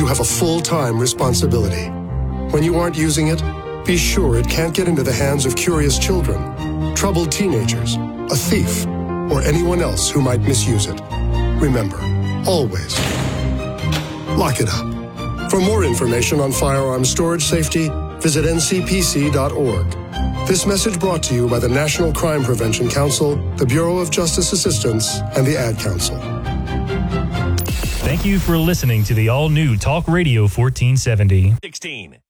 you have a full-time responsibility. When you aren't using it, be sure it can't get into the hands of curious children, troubled teenagers, a thief, or anyone else who might misuse it. Remember, always, lock it up. For more information on firearm storage safety, visit ncpc.org. This message brought to you by the National Crime Prevention Council, the Bureau of Justice Assistance, and the Ad Council. Thank you for listening to the all-new Talk Radio 1470. 16.